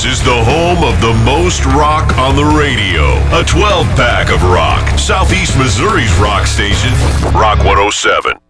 is the home of the most rock on the radio. A 12-pack of rock. Southeast Missouri's rock station, Rock 107.